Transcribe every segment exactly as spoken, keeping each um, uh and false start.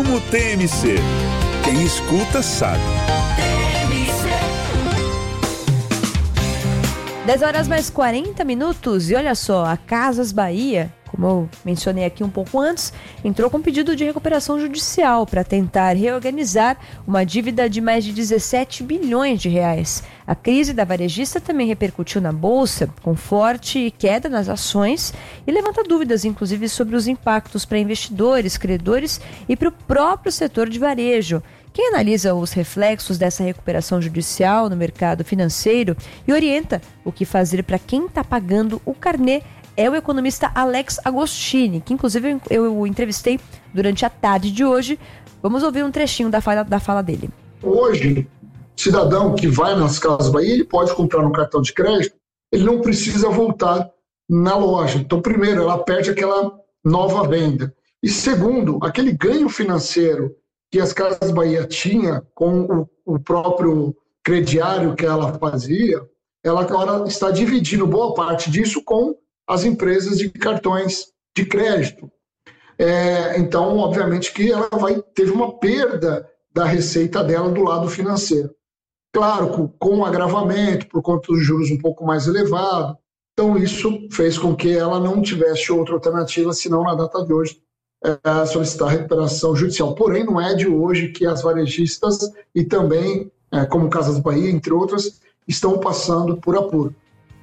Como T M C. Quem escuta sabe. dez horas mais quarenta minutos e olha só, a Casas Bahia, como eu mencionei aqui um pouco antes, entrou com pedido de recuperação judicial para tentar reorganizar uma dívida de mais de dezessete bilhões de reais. A crise da varejista também repercutiu na Bolsa, com forte queda nas ações e levanta dúvidas, inclusive, sobre os impactos para investidores, credores e para o próprio setor de varejo. Quem analisa os reflexos dessa recuperação judicial no mercado financeiro e orienta o que fazer para quem está pagando o carnê é o economista Alex Agostini, que inclusive eu entrevistei durante a tarde de hoje. Vamos ouvir um trechinho da fala, da fala dele. Hoje, cidadão que vai nas Casas Bahia, ele pode comprar no cartão de crédito, ele não precisa voltar na loja. Então, primeiro, ela perde aquela nova venda. E segundo, aquele ganho financeiro que as Casas Bahia tinha com o, o próprio crediário que ela fazia, ela agora está dividindo boa parte disso com as empresas de cartões de crédito. É, então, obviamente que ela vai, teve uma perda da receita dela do lado financeiro. Claro, com, com um agravamento, por conta dos juros um pouco mais elevados. Então, isso fez com que ela não tivesse outra alternativa, senão na data de hoje, é, solicitar recuperação judicial. Porém, não é de hoje que as varejistas e também, é, como Casas Bahia, entre outras, estão passando por apuro.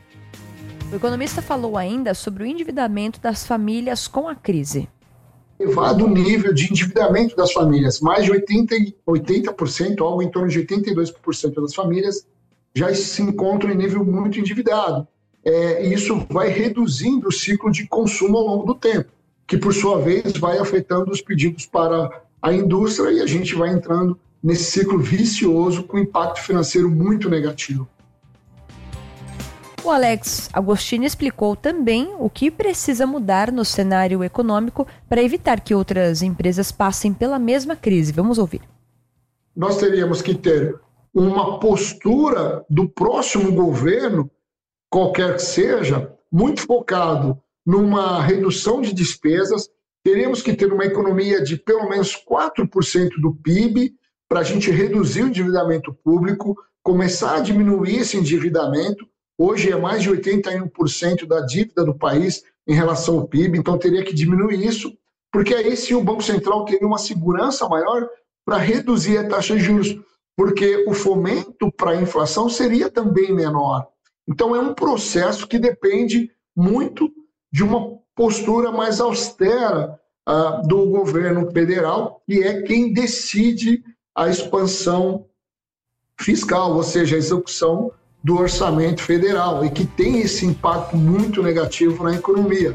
O economista falou ainda sobre o endividamento das famílias com a crise. Elevado nível de endividamento das famílias, mais de oitenta por cento, algo em torno de oitenta e dois por cento das famílias já se encontram em nível muito endividado. É, e isso vai reduzindo o ciclo de consumo ao longo do tempo, que por sua vez vai afetando os pedidos para a indústria e a gente vai entrando nesse ciclo vicioso com impacto financeiro muito negativo. O Alex Agostini explicou também o que precisa mudar no cenário econômico para evitar que outras empresas passem pela mesma crise. Vamos ouvir. Nós teríamos que ter uma postura do próximo governo, qualquer que seja, muito focado numa redução de despesas. Teríamos que ter uma economia de pelo menos quatro por cento do P I B para a gente reduzir o endividamento público, começar a diminuir esse endividamento. Hoje é mais de oitenta e um por cento da dívida do país em relação ao P I B, então teria que diminuir isso, porque aí sim o Banco Central teria uma segurança maior para reduzir a taxa de juros, porque o fomento para a inflação seria também menor. Então é um processo que depende muito de uma postura mais austera uh, do governo federal, e é quem decide a expansão fiscal, ou seja, a execução do orçamento federal, e que tem esse impacto muito negativo na economia.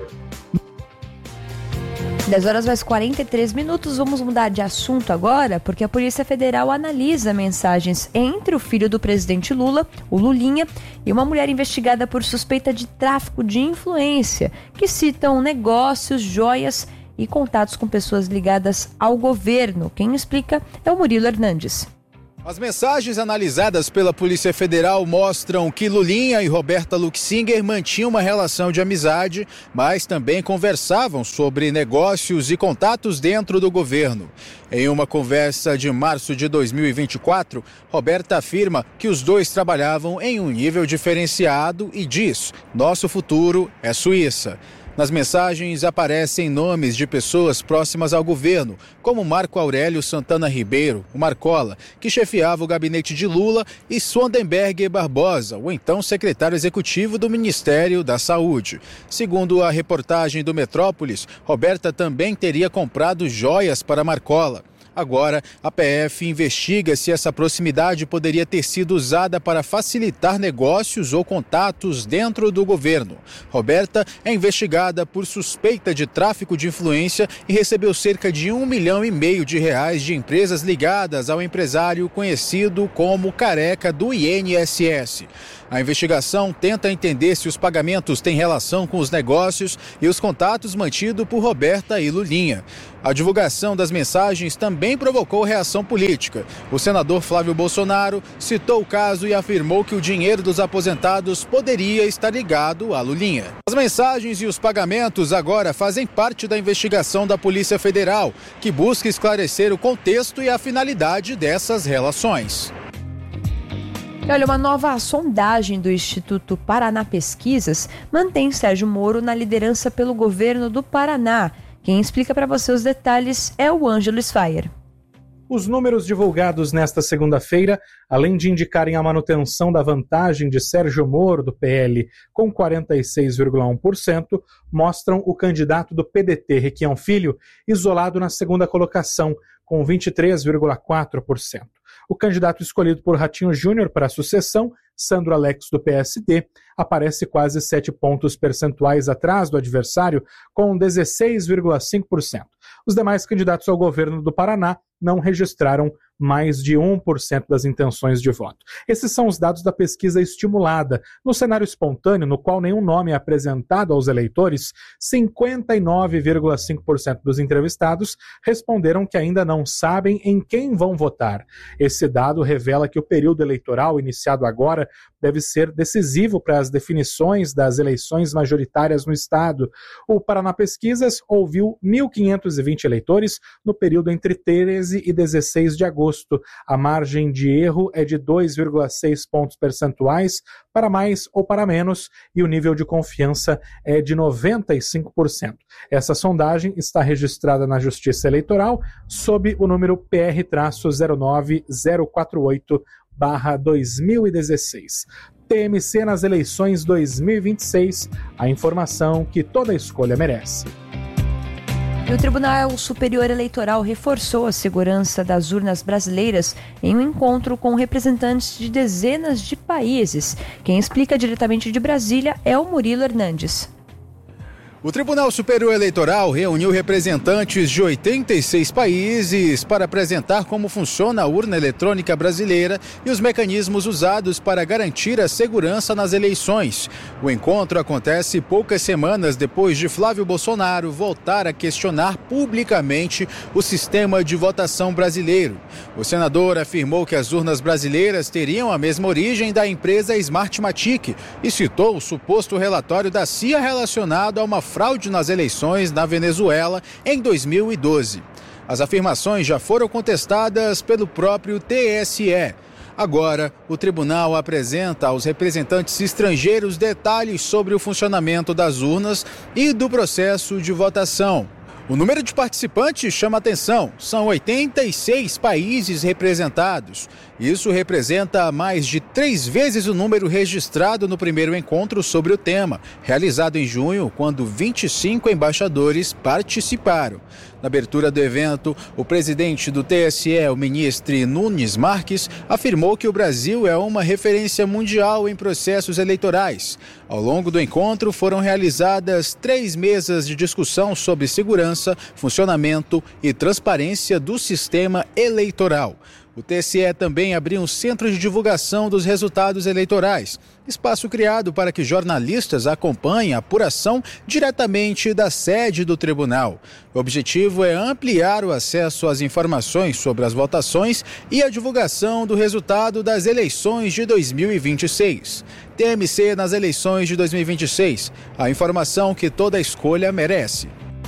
dez horas mais quarenta e três minutos, vamos mudar de assunto agora, porque a Polícia Federal analisa mensagens entre o filho do presidente Lula, o Lulinha, e uma mulher investigada por suspeita de tráfico de influência, que citam negócios, joias e contatos com pessoas ligadas ao governo. Quem explica é o Murilo Hernandes. As mensagens analisadas pela Polícia Federal mostram que Lulinha e Roberta Luxinger mantinham uma relação de amizade, mas também conversavam sobre negócios e contatos dentro do governo. Em uma conversa de março de dois mil e vinte e quatro, Roberta afirma que os dois trabalhavam em um nível diferenciado e diz: "Nosso futuro é Suíça". Nas mensagens aparecem nomes de pessoas próximas ao governo, como Marco Aurélio Santana Ribeiro, o Marcola, que chefiava o gabinete de Lula, e Sondenberg Barbosa, o então secretário executivo do Ministério da Saúde. Segundo a reportagem do Metrópolis, Roberta também teria comprado joias para Marcola. Agora, a P F investiga se essa proximidade poderia ter sido usada para facilitar negócios ou contatos dentro do governo. Roberta é investigada por suspeita de tráfico de influência e recebeu cerca de um milhão e meio de reais de empresas ligadas ao empresário conhecido como Careca do I N S S. A investigação tenta entender se os pagamentos têm relação com os negócios e os contatos mantidos por Roberta e Lulinha. A divulgação das mensagens também provocou reação política. O senador Flávio Bolsonaro citou o caso e afirmou que o dinheiro dos aposentados poderia estar ligado a Lulinha. As mensagens e os pagamentos agora fazem parte da investigação da Polícia Federal, que busca esclarecer o contexto e a finalidade dessas relações. E olha, uma nova sondagem do Instituto Paraná Pesquisas mantém Sérgio Moro na liderança pelo governo do Paraná. Quem explica para você os detalhes é o Ângelo Sfaier. Os números divulgados nesta segunda-feira, além de indicarem a manutenção da vantagem de Sérgio Moro, do P L, com quarenta e seis vírgula um por cento, mostram o candidato do P D T, Requião Filho, isolado na segunda colocação, com vinte e três vírgula quatro por cento. O candidato escolhido por Ratinho Júnior para a sucessão, Sandro Alex, do P S D, aparece quase sete pontos percentuais atrás do adversário, com dezesseis vírgula cinco por cento. Os demais candidatos ao governo do Paraná não registraram mais de um por cento das intenções de voto. Esses são os dados da pesquisa estimulada. No cenário espontâneo, no qual nenhum nome é apresentado aos eleitores, cinquenta e nove vírgula cinco por cento dos entrevistados responderam que ainda não sabem em quem vão votar. Esse dado revela que o período eleitoral iniciado agora deve ser decisivo para as definições das eleições majoritárias no estado. O Paraná Pesquisas ouviu mil quinhentos e vinte eleitores no período entre treze e dezesseis de agosto. A margem de erro é de dois vírgula seis pontos percentuais para mais ou para menos e o nível de confiança é de noventa e cinco por cento. Essa sondagem está registrada na Justiça Eleitoral sob o número P R zero nove zero quatro oito barra dois mil e dezesseis. T M C nas eleições dois mil e vinte e seis, a informação que toda escolha merece. E o Tribunal Superior Eleitoral reforçou a segurança das urnas brasileiras em um encontro com representantes de dezenas de países. Quem explica diretamente de Brasília é o Murilo Hernandes. O Tribunal Superior Eleitoral reuniu representantes de oitenta e seis países para apresentar como funciona a urna eletrônica brasileira e os mecanismos usados para garantir a segurança nas eleições. O encontro acontece poucas semanas depois de Flávio Bolsonaro voltar a questionar publicamente o sistema de votação brasileiro. O senador afirmou que as urnas brasileiras teriam a mesma origem da empresa Smartmatic e citou o suposto relatório da C I A relacionado a uma fraude nas eleições na Venezuela em dois mil e doze. As afirmações já foram contestadas pelo próprio T S E. Agora, o tribunal apresenta aos representantes estrangeiros detalhes sobre o funcionamento das urnas e do processo de votação. O número de participantes chama atenção. São oitenta e seis países representados. Isso representa mais de três vezes o número registrado no primeiro encontro sobre o tema, realizado em junho, quando vinte e cinco embaixadores participaram. Na abertura do evento, o presidente do T S E, o ministro Nunes Marques, afirmou que o Brasil é uma referência mundial em processos eleitorais. Ao longo do encontro, foram realizadas três mesas de discussão sobre segurança, funcionamento e transparência do sistema eleitoral. O T S E também abriu um centro de divulgação dos resultados eleitorais, espaço criado para que jornalistas acompanhem a apuração diretamente da sede do tribunal. O objetivo é ampliar o acesso às informações sobre as votações e a divulgação do resultado das eleições de dois mil e vinte e seis. T M C nas eleições de dois mil e vinte e seis, a informação que toda escolha merece.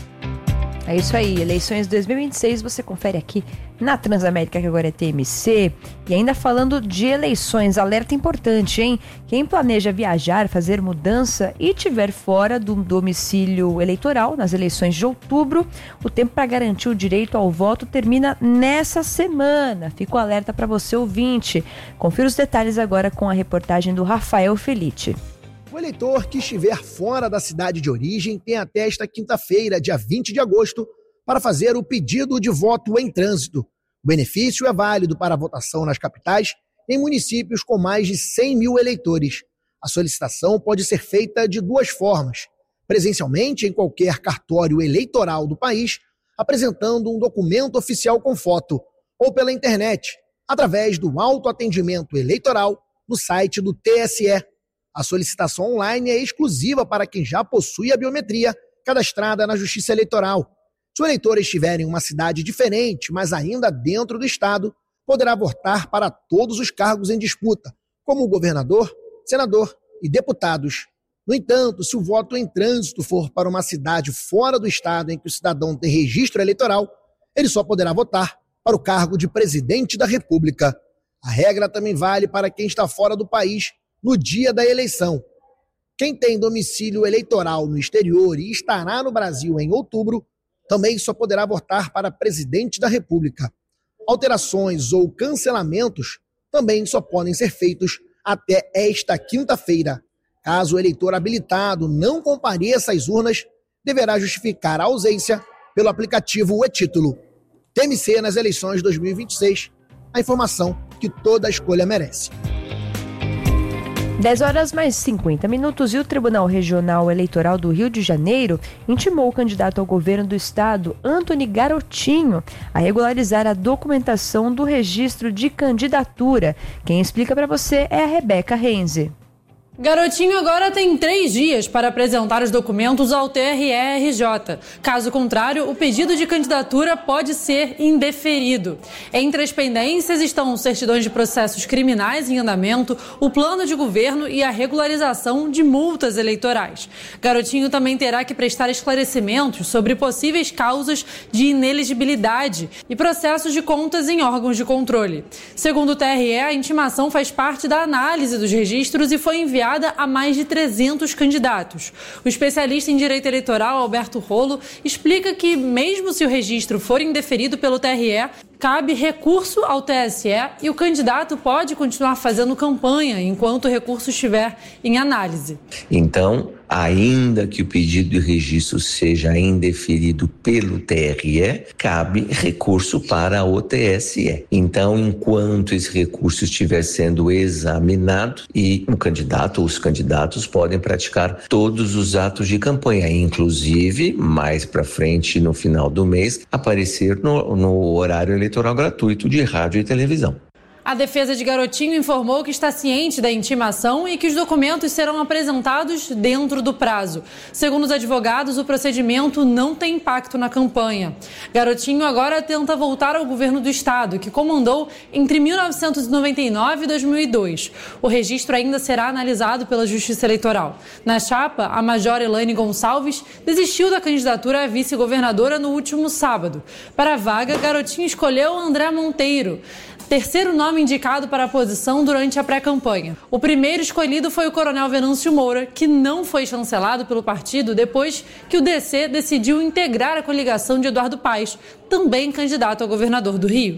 É isso aí, eleições dois mil e vinte e seis você confere aqui na Transamérica, que agora é T M C. E ainda falando de eleições, alerta importante, hein? Quem planeja viajar, fazer mudança e tiver fora do domicílio eleitoral nas eleições de outubro, o tempo para garantir o direito ao voto termina nessa semana. Fica o alerta para você, ouvinte. Confira os detalhes agora com a reportagem do Rafael Felite. O eleitor que estiver fora da cidade de origem tem até esta quinta-feira, dia vinte de agosto, para fazer o pedido de voto em trânsito. O benefício é válido para a votação nas capitais em municípios com mais de cem mil eleitores. A solicitação pode ser feita de duas formas: presencialmente em qualquer cartório eleitoral do país, apresentando um documento oficial com foto, ou pela internet, através do autoatendimento eleitoral no site do T S E. A solicitação online é exclusiva para quem já possui a biometria cadastrada na Justiça Eleitoral. Se o eleitor estiver em uma cidade diferente, mas ainda dentro do estado, poderá votar para todos os cargos em disputa, como governador, senador e deputados. No entanto, se o voto em trânsito for para uma cidade fora do estado em que o cidadão tem registro eleitoral, ele só poderá votar para o cargo de presidente da República. A regra também vale para quem está fora do país no dia da eleição. Quem tem domicílio eleitoral no exterior e estará no Brasil em outubro, também só poderá votar para presidente da República. Alterações ou cancelamentos também só podem ser feitos até esta quinta-feira. Caso o eleitor habilitado não compareça às urnas, deverá justificar a ausência pelo aplicativo e-Título. T M C nas eleições dois mil e vinte e seis, a informação que toda escolha merece. dez horas mais cinquenta minutos e o Tribunal Regional Eleitoral do Rio de Janeiro intimou o candidato ao governo do estado, Antony Garotinho, a regularizar a documentação do registro de candidatura. Quem explica para você é a Rebeca Renze. Garotinho agora tem três dias para apresentar os documentos ao T R E R J. Caso contrário, o pedido de candidatura pode ser indeferido. Entre as pendências estão certidões de processos criminais em andamento, o plano de governo e a regularização de multas eleitorais. Garotinho também terá que prestar esclarecimentos sobre possíveis causas de inelegibilidade e processos de contas em órgãos de controle. Segundo o T R E, a intimação faz parte da análise dos registros e foi enviada a mais de trezentos candidatos. O especialista em direito eleitoral, Alberto Rolo, explica que, mesmo se o registro for indeferido pelo T R E, cabe recurso ao T S E e o candidato pode continuar fazendo campanha enquanto o recurso estiver em análise. Então, ainda que o pedido de registro seja indeferido pelo T R E, cabe recurso para o T S E. Então, enquanto esse recurso estiver sendo examinado, e o candidato ou os candidatos podem praticar todos os atos de campanha, inclusive, mais para frente, no final do mês, aparecer no, no horário eleitoral gratuito de rádio e televisão. A defesa de Garotinho informou que está ciente da intimação e que os documentos serão apresentados dentro do prazo. Segundo os advogados, o procedimento não tem impacto na campanha. Garotinho agora tenta voltar ao governo do estado, que comandou entre mil novecentos e noventa e nove e dois mil e dois. O registro ainda será analisado pela Justiça Eleitoral. Na chapa, a major Elaine Gonçalves desistiu da candidatura a vice-governadora no último sábado. Para a vaga, Garotinho escolheu André Monteiro, terceiro nome indicado para a posição durante a pré-campanha. O primeiro escolhido foi o coronel Venâncio Moura, que não foi chancelado pelo partido depois que o D C decidiu integrar a coligação de Eduardo Paes, também candidato a governador do Rio.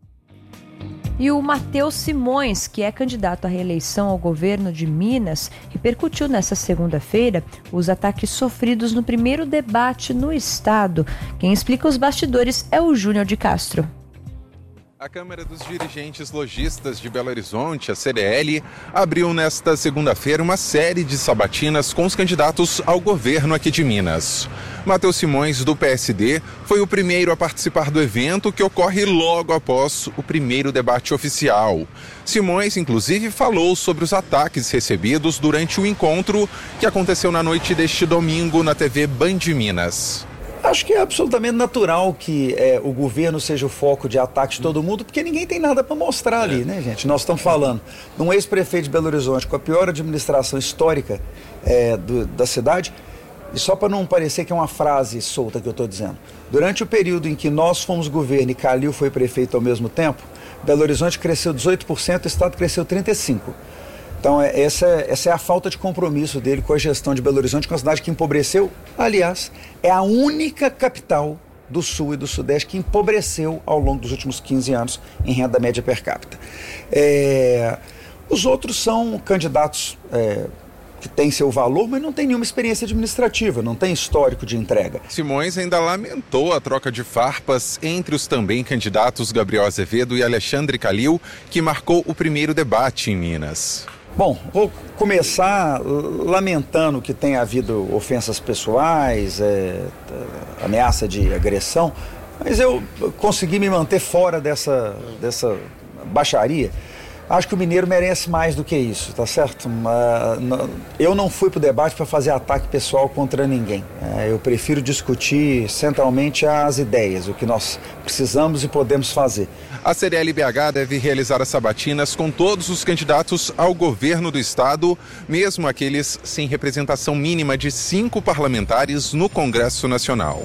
E o Matheus Simões, que é candidato à reeleição ao governo de Minas, repercutiu nesta segunda-feira os ataques sofridos no primeiro debate no estado. Quem explica os bastidores é o Júnior de Castro. A Câmara dos Dirigentes Lojistas de Belo Horizonte, a C D L, abriu nesta segunda-feira uma série de sabatinas com os candidatos ao governo aqui de Minas. Matheus Simões, do P S D, foi o primeiro a participar do evento, que ocorre logo após o primeiro debate oficial. Simões, inclusive, falou sobre os ataques recebidos durante o encontro que aconteceu na noite deste domingo na T V Band Minas. Acho que é absolutamente natural que é, o governo seja o foco de ataque de todo mundo, porque ninguém tem nada para mostrar ali, né, gente? Nós estamos falando de um ex-prefeito de Belo Horizonte com a pior administração histórica é, do, da cidade, e só para não parecer que é uma frase solta que eu estou dizendo, durante o período em que nós fomos governo e Calil foi prefeito ao mesmo tempo, Belo Horizonte cresceu dezoito por cento, o estado cresceu trinta e cinco por cento. Então, essa é, essa é a falta de compromisso dele com a gestão de Belo Horizonte, com a cidade que empobreceu. Aliás, é a única capital do Sul e do Sudeste que empobreceu ao longo dos últimos quinze anos em renda média per capita. É, os outros são candidatos é, que têm seu valor, mas não têm nenhuma experiência administrativa, não tem histórico de entrega. Simões ainda lamentou a troca de farpas entre os também candidatos Gabriel Azevedo e Alexandre Calil, que marcou o primeiro debate em Minas. Bom, vou começar lamentando que tenha havido ofensas pessoais, é, ameaça de agressão, mas eu consegui me manter fora dessa, dessa baixaria, Acho que o mineiro merece mais do que isso, tá certo? Eu não fui para o debate para fazer ataque pessoal contra ninguém. Eu prefiro discutir centralmente as ideias, o que nós precisamos e podemos fazer. A C D L B H deve realizar as sabatinas com todos os candidatos ao governo do estado, mesmo aqueles sem representação mínima de cinco parlamentares no Congresso Nacional.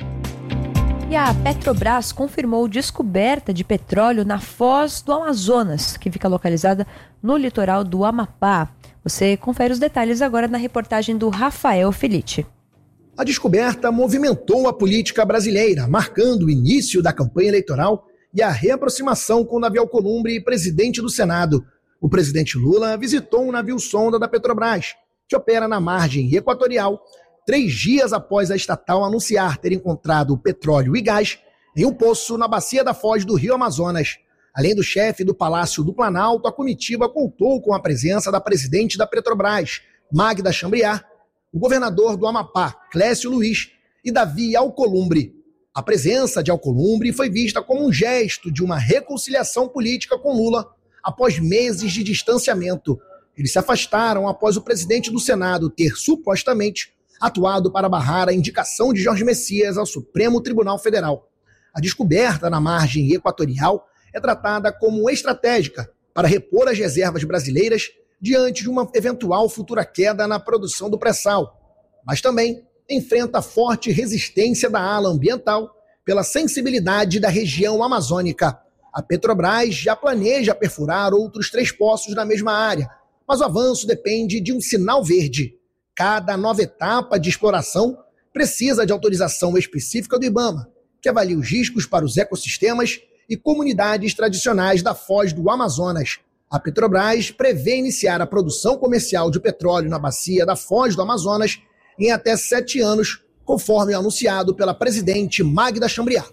E a Petrobras confirmou descoberta de petróleo na Foz do Amazonas, que fica localizada no litoral do Amapá. Você confere os detalhes agora na reportagem do Rafael Felice. A descoberta movimentou a política brasileira, marcando o início da campanha eleitoral e a reaproximação com o navio Alcolumbre, presidente do Senado. O presidente Lula visitou um navio-sonda da Petrobras, que opera na margem equatorial, três dias após a estatal anunciar ter encontrado petróleo e gás em um poço na bacia da Foz do Rio Amazonas. Além do chefe do Palácio do Planalto, a comitiva contou com a presença da presidente da Petrobras, Magda Chambriard, o governador do Amapá, Clécio Luiz, e Davi Alcolumbre. A presença de Alcolumbre foi vista como um gesto de uma reconciliação política com Lula após meses de distanciamento. Eles se afastaram após o presidente do Senado ter supostamente atuado para barrar a indicação de Jorge Messias ao Supremo Tribunal Federal. A descoberta na margem equatorial é tratada como estratégica para repor as reservas brasileiras diante de uma eventual futura queda na produção do pré-sal, mas também enfrenta forte resistência da ala ambiental pela sensibilidade da região amazônica. A Petrobras já planeja perfurar outros três poços na mesma área, mas o avanço depende de um sinal verde. Cada nova etapa de exploração precisa de autorização específica do IBAMA, que avalia os riscos para os ecossistemas e comunidades tradicionais da Foz do Amazonas. A Petrobras prevê iniciar a produção comercial de petróleo na bacia da Foz do Amazonas em até sete anos, conforme anunciado pela presidente Magda Chambriard.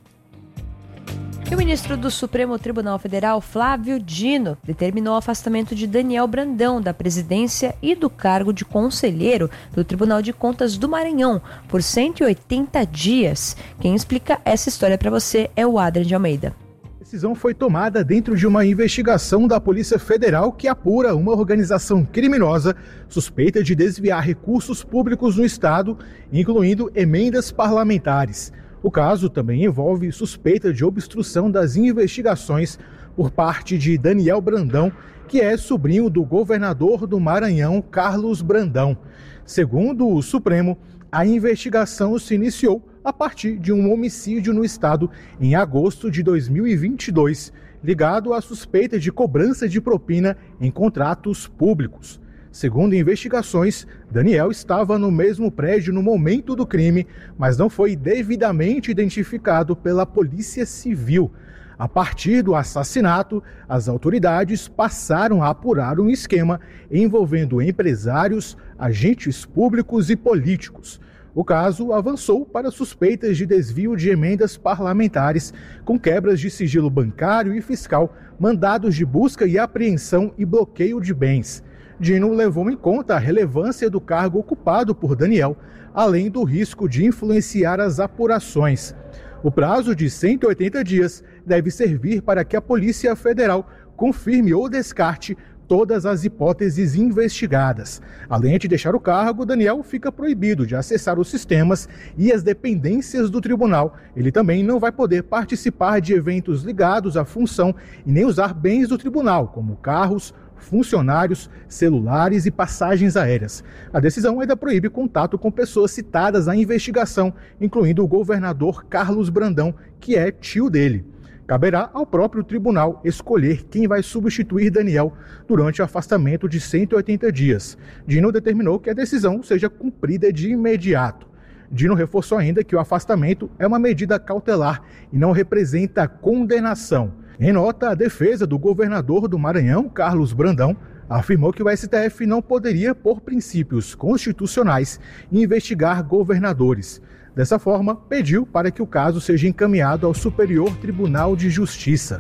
E o ministro do Supremo Tribunal Federal, Flávio Dino, determinou o afastamento de Daniel Brandão da presidência e do cargo de conselheiro do Tribunal de Contas do Maranhão por cento e oitenta dias. Quem explica essa história para você é o Adrian de Almeida. A decisão foi tomada dentro de uma investigação da Polícia Federal que apura uma organização criminosa suspeita de desviar recursos públicos no estado, incluindo emendas parlamentares. O caso também envolve suspeita de obstrução das investigações por parte de Daniel Brandão, que é sobrinho do governador do Maranhão, Carlos Brandão. Segundo o Supremo, a investigação se iniciou a partir de um homicídio no estado em agosto de dois mil e vinte e dois, ligado à suspeita de cobrança de propina em contratos públicos. Segundo investigações, Daniel estava no mesmo prédio no momento do crime, mas não foi devidamente identificado pela Polícia Civil. A partir do assassinato, as autoridades passaram a apurar um esquema envolvendo empresários, agentes públicos e políticos. O caso avançou para suspeitas de desvio de emendas parlamentares, com quebras de sigilo bancário e fiscal, mandados de busca e apreensão e bloqueio de bens. Dino levou em conta a relevância do cargo ocupado por Daniel, além do risco de influenciar as apurações. O prazo de cento e oitenta dias deve servir para que a Polícia Federal confirme ou descarte todas as hipóteses investigadas. Além de deixar o cargo, Daniel fica proibido de acessar os sistemas e as dependências do tribunal. Ele também não vai poder participar de eventos ligados à função e nem usar bens do tribunal, como carros, funcionários, celulares e passagens aéreas. A decisão ainda proíbe contato com pessoas citadas à investigação, incluindo o governador Carlos Brandão, que é tio dele. Caberá ao próprio tribunal escolher quem vai substituir Daniel durante o afastamento de cento e oitenta dias. Dino determinou que a decisão seja cumprida de imediato. Dino reforçou ainda que o afastamento é uma medida cautelar e não representa condenação. Em nota, a defesa do governador do Maranhão, Carlos Brandão, afirmou que o S T F não poderia, por princípios constitucionais, investigar governadores. Dessa forma, pediu para que o caso seja encaminhado ao Superior Tribunal de Justiça.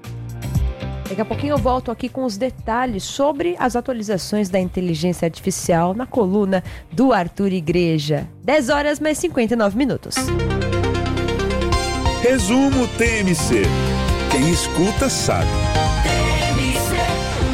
Daqui a pouquinho eu volto aqui com os detalhes sobre as atualizações da inteligência artificial na coluna do Arthur Igreja. dez horas mais cinquenta e nove minutos. Resumo T M C. Quem escuta sabe.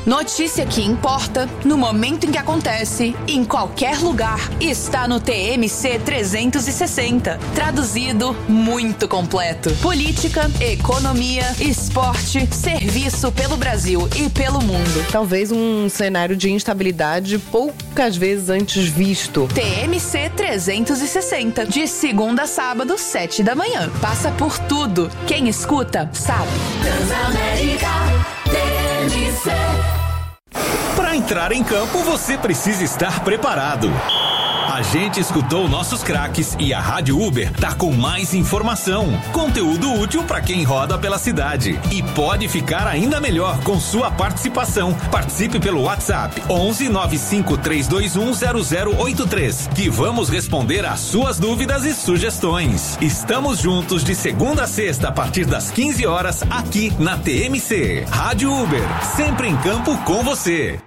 Notícia que importa, no momento em que acontece, em qualquer lugar, está no T M C trezentos e sessenta. Traduzido, muito completo. Política, economia, esporte, serviço pelo Brasil e pelo mundo. Talvez um cenário de instabilidade poucas vezes antes visto. T M C trezentos e sessenta, de segunda a sábado, sete da manhã. Passa por tudo. Quem escuta, sabe. Transamérica T M C. Para entrar em campo, você precisa estar preparado. A gente escutou nossos craques e a Rádio Uber tá com mais informação, conteúdo útil para quem roda pela cidade. E pode ficar ainda melhor com sua participação. Participe pelo WhatsApp onze nove cinco três dois um zero zero oito três, que vamos responder às suas dúvidas e sugestões. Estamos juntos de segunda a sexta a partir das quinze horas aqui na T M C. Rádio Uber, sempre em campo com você.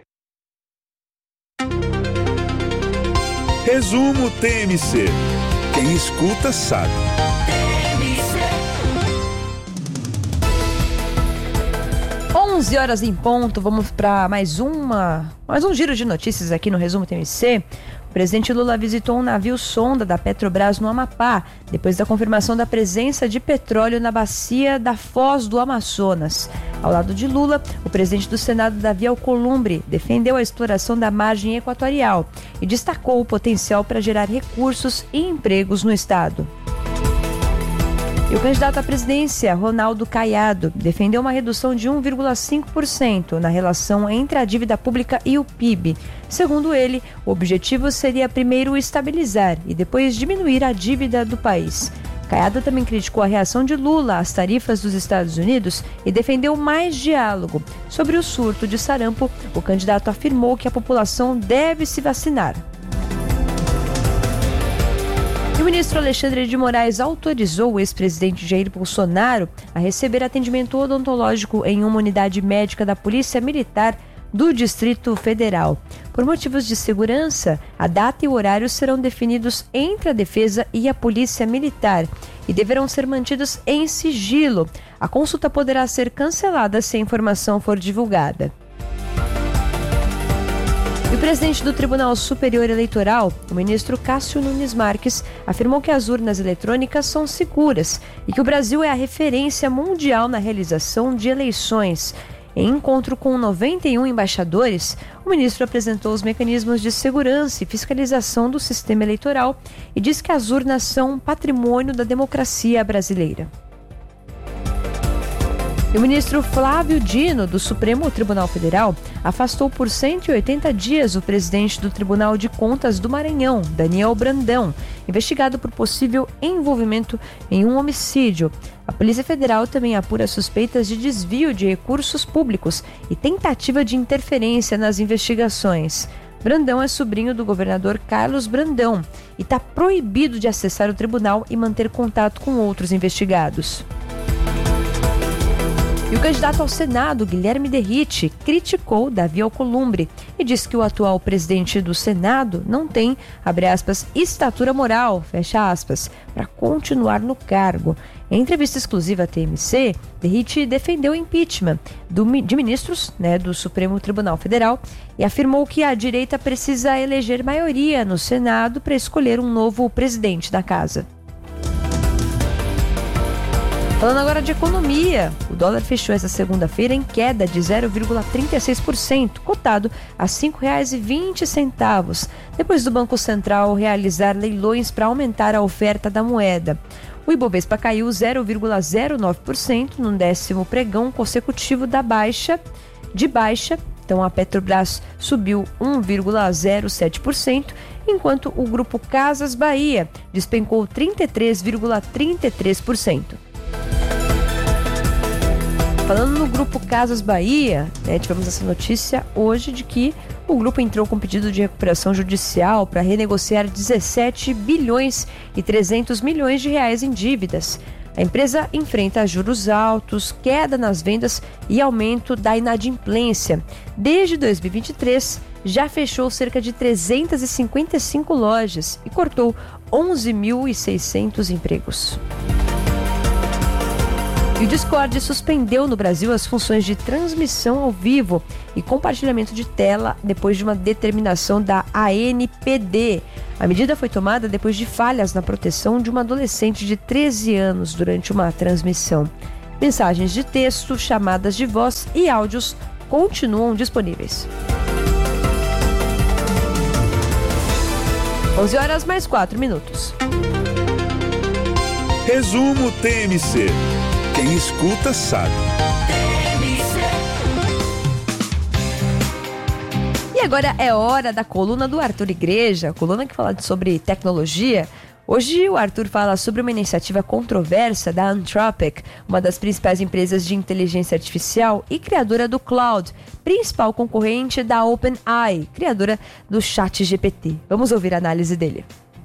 Resumo T M C. Quem escuta sabe. onze horas em ponto, vamos para mais uma, mais um giro de notícias aqui no Resumo T M C. O presidente Lula visitou um navio sonda da Petrobras no Amapá, depois da confirmação da presença de petróleo na bacia da Foz do Amazonas. Ao lado de Lula, o presidente do Senado, Davi Alcolumbre, defendeu a exploração da margem equatorial e destacou o potencial para gerar recursos e empregos no estado. E o candidato à presidência, Ronaldo Caiado, defendeu uma redução de um vírgula cinco por cento na relação entre a dívida pública e o P I B. Segundo ele, o objetivo seria primeiro estabilizar e depois diminuir a dívida do país. Caiado também criticou a reação de Lula às tarifas dos Estados Unidos e defendeu mais diálogo. Sobre o surto de sarampo, o candidato afirmou que a população deve se vacinar. E o ministro Alexandre de Moraes autorizou o ex-presidente Jair Bolsonaro a receber atendimento odontológico em uma unidade médica da Polícia Militar do Distrito Federal. Por motivos de segurança, a data e o horário serão definidos entre a Defesa e a Polícia Militar e deverão ser mantidos em sigilo. A consulta poderá ser cancelada se a informação for divulgada. E o presidente do Tribunal Superior Eleitoral, o ministro Cássio Nunes Marques, afirmou que as urnas eletrônicas são seguras e que o Brasil é a referência mundial na realização de eleições. Em encontro com noventa e um embaixadores, o ministro apresentou os mecanismos de segurança e fiscalização do sistema eleitoral e disse que as urnas são patrimônio da democracia brasileira. E o ministro Flávio Dino, do Supremo Tribunal Federal, afastou por cento e oitenta dias o presidente do Tribunal de Contas do Maranhão, Daniel Brandão, investigado por possível envolvimento em um homicídio. A Polícia Federal também apura suspeitas de desvio de recursos públicos e tentativa de interferência nas investigações. Brandão é sobrinho do governador Carlos Brandão e está proibido de acessar o tribunal e manter contato com outros investigados. E o candidato ao Senado, Guilherme Derrite, criticou Davi Alcolumbre e disse que o atual presidente do Senado não tem, abre aspas, estatura moral, fecha aspas, para continuar no cargo. Em entrevista exclusiva à T M C, Derrite defendeu o impeachment do, de ministros, né, do Supremo Tribunal Federal e afirmou que a direita precisa eleger maioria no Senado para escolher um novo presidente da casa. Falando agora de economia, o dólar fechou essa segunda-feira em queda de zero vírgula trinta e seis por cento, cotado a cinco reais e vinte centavos, depois do Banco Central realizar leilões para aumentar a oferta da moeda. O Ibovespa caiu zero vírgula zero nove por cento no décimo pregão consecutivo da baixa, de baixa, então a Petrobras subiu um vírgula zero sete por cento, enquanto o grupo Casas Bahia despencou trinta e três vírgula trinta e três por cento. Falando no grupo Casas Bahia, né, tivemos essa notícia hoje de que o grupo entrou com pedido de recuperação judicial para renegociar dezessete bilhões e trezentos milhões de reais em dívidas. A empresa enfrenta juros altos, queda nas vendas e aumento da inadimplência. Desde dois mil e vinte e três, já fechou cerca de trezentas e cinquenta e cinco lojas e cortou onze mil e seiscentos empregos. E o Discord suspendeu no Brasil as funções de transmissão ao vivo e compartilhamento de tela depois de uma determinação da A N P D. A medida foi tomada depois de falhas na proteção de uma adolescente de treze anos durante uma transmissão. Mensagens de texto, chamadas de voz e áudios continuam disponíveis. onze horas mais quatro minutos. Resumo T M C. Quem escuta sabe. E agora é hora da coluna do Arthur Igreja, coluna que fala sobre tecnologia. Hoje o Arthur fala sobre uma iniciativa controversa da Anthropic, uma das principais empresas de inteligência artificial e criadora do Claude, principal concorrente da OpenAI, criadora do ChatGPT. Vamos ouvir a análise dele.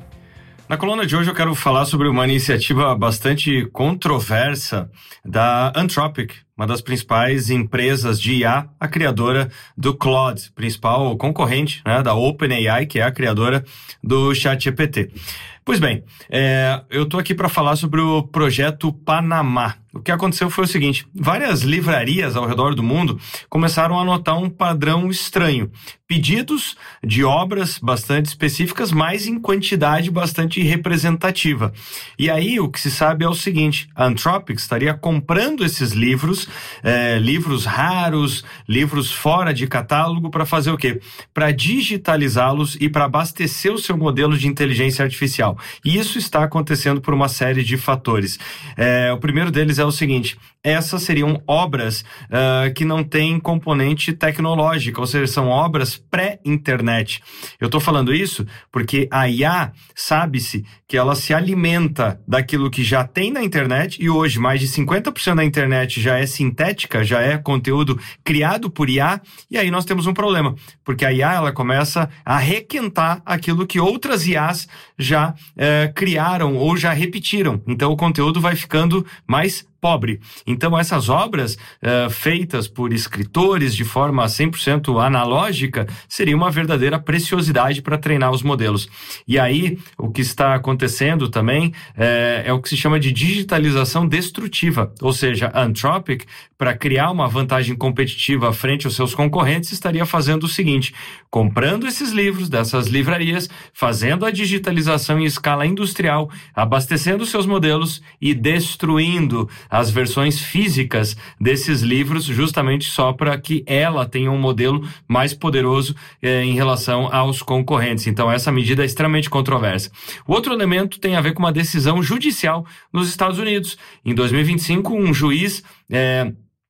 Na coluna de hoje eu quero falar sobre uma iniciativa bastante controversa da Anthropic, uma das principais empresas de I A, a criadora do Claude, principal concorrente, né, da OpenAI, que é a criadora do ChatGPT. Pois bem, é, eu estou aqui para falar sobre o projeto Panamá. O que aconteceu foi o seguinte: várias livrarias ao redor do mundo começaram a notar um padrão estranho. Pedidos de obras bastante específicas, mas em quantidade bastante representativa. E aí o que se sabe é o seguinte: a Anthropic estaria comprando esses livros, é, livros raros, livros fora de catálogo, para fazer o quê? Para digitalizá-los e para abastecer o seu modelo de inteligência artificial. E isso está acontecendo por uma série de fatores. É, o primeiro deles é o seguinte: essas seriam obras uh, que não têm componente tecnológico, ou seja, são obras pré-internet. Eu estou falando isso porque a I A, sabe-se que ela se alimenta daquilo que já tem na internet, e hoje mais de cinquenta por cento da internet já é sintética, já é conteúdo criado por I A, e aí nós temos um problema, porque a I A ela começa a requentar aquilo que outras I As já eh, criaram ou já repetiram. Então o conteúdo vai ficando mais pobre. Então essas obras uh, feitas por escritores de forma cem por cento analógica seria uma verdadeira preciosidade para treinar os modelos. E aí o que está acontecendo também é, é o que se chama de digitalização destrutiva, ou seja, a Anthropic, para criar uma vantagem competitiva frente aos seus concorrentes, estaria fazendo o seguinte: comprando esses livros dessas livrarias, fazendo a digitalização em escala industrial, abastecendo seus modelos e destruindo as versões físicas desses livros, justamente só para que ela tenha um modelo mais poderoso eh, em relação aos concorrentes. Então essa medida é extremamente controversa. O outro elemento tem a ver com uma decisão judicial nos Estados Unidos. Em dois mil e vinte e cinco, um juiz eh,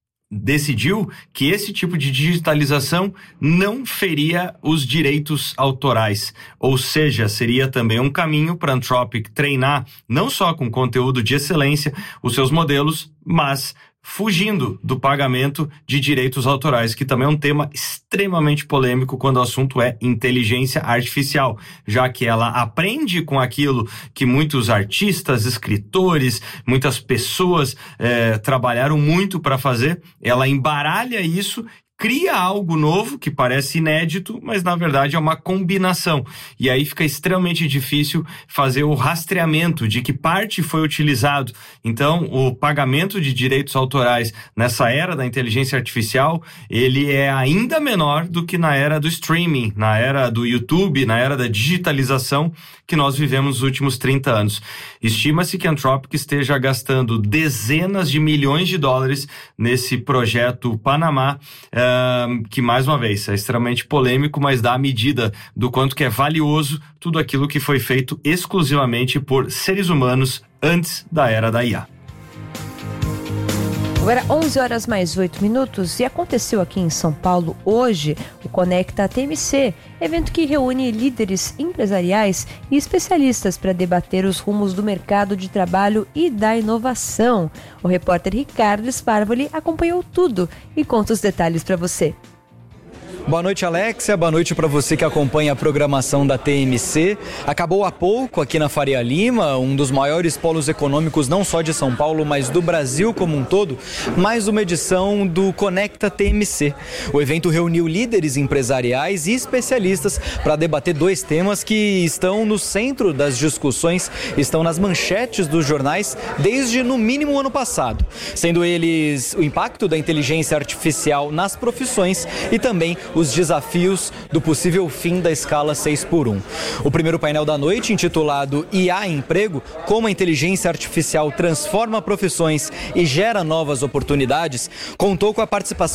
decidiu que esse tipo de digitalização não feria os direitos autorais, ou seja, seria também um caminho para a Anthropic treinar não só com conteúdo de excelência os seus modelos, mas fugindo do pagamento de direitos autorais, que também é um tema extremamente polêmico quando o assunto é inteligência artificial, já que ela aprende com aquilo que muitos artistas, escritores, muitas pessoas eh, trabalharam muito para fazer, ela embaralha isso, cria algo novo que parece inédito, mas na verdade é uma combinação. E aí fica extremamente difícil fazer o rastreamento de que parte foi utilizado. Então, o pagamento de direitos autorais nessa era da inteligência artificial, ele é ainda menor do que na era do streaming, na era do YouTube, na era da digitalização que nós vivemos nos últimos trinta anos. Estima-se que a Anthropic esteja gastando dezenas de milhões de dólares nesse projeto Panamá, Uh, que, mais uma vez, é extremamente polêmico, mas dá a medida do quanto que é valioso tudo aquilo que foi feito exclusivamente por seres humanos antes da era da I A. Agora onze horas mais oito minutos e aconteceu aqui em São Paulo hoje o Conecta T M C, evento que reúne líderes empresariais e especialistas para debater os rumos do mercado de trabalho e da inovação. O repórter Ricardo Sparvoli acompanhou tudo e conta os detalhes para você. Boa noite, Alexia. Boa noite para você que acompanha a programação da T M C. Acabou há pouco aqui na Faria Lima, um dos maiores polos econômicos não só de São Paulo, mas do Brasil como um todo, mais uma edição do Conecta T M C. O evento reuniu líderes empresariais e especialistas para debater dois temas que estão no centro das discussões, estão nas manchetes dos jornais desde no mínimo o ano passado, sendo eles o impacto da inteligência artificial nas profissões e também os desafios do possível fim da escala seis por um. O primeiro painel da noite, intitulado I A Emprego, como a inteligência artificial transforma profissões e gera novas oportunidades, contou com a participação